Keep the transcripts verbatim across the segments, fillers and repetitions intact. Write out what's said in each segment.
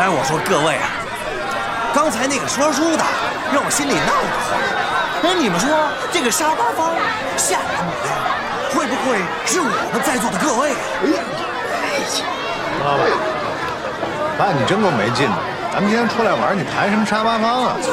哎，我说各位啊，刚才那个说书的让我心里闹得慌。哎，你们说这个沙八方下来的模样，会不会是我们在座的各位啊？ 哎，老板，爸，你真够没劲的。咱们今天出来玩，你谈什么沙八方啊？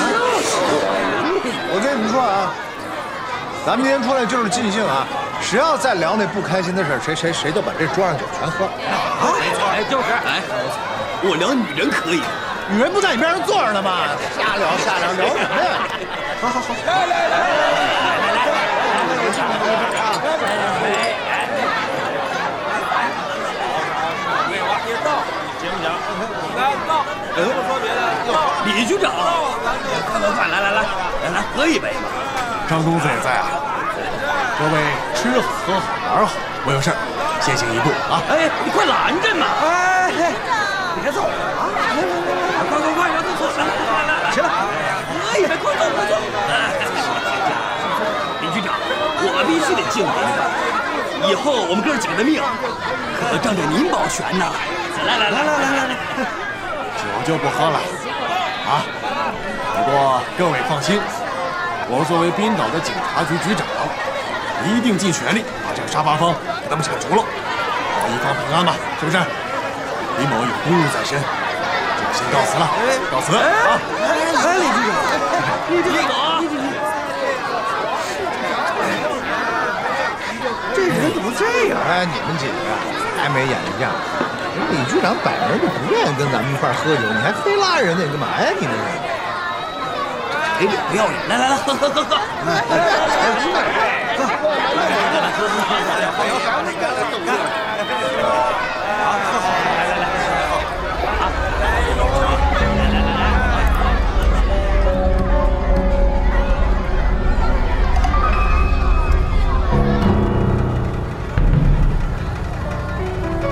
我跟你们说啊，咱们今天出来就是尽兴啊！谁要再聊那不开心的事，谁谁谁就把这桌上酒全喝。 啊，哎，就是，哎，我聊女人可以， 女人不在你边上坐着呢吗？瞎聊瞎聊，聊什么呀？好好好，来来来来来来来， 行不行？来到，不说别的，李局长，快快快，来来来来来，喝一杯吧。 张公子也在啊，各位吃好喝好玩好，我有事儿，先行一步啊！ 哎，你快拦着嘛！ 哎，别走啊！来来来， 快快快，让他坐，来来来来， 行了， 哎呀，快坐快坐！李局长，我必须得敬您，以后我们哥几个的命可仗着您保全呐！来来来来来来来， 酒就不喝了啊！不过各位放心。我作为滨岛的警察局局长，一定尽全力把这个沙八方给他们铲除了，保一方平安吧，是不是？李某有公务在身，就先告辞了，告辞啊！ 来，李局长，李局长，这人怎么这样？ 哎，你们几个太没眼力见了！李局长摆明就不愿意跟咱们一块喝酒，你还非拉人家干嘛呀？你这是？ 给脸不要脸！来来来，喝喝喝喝！来来来来，喝！来来来，喝喝喝喝！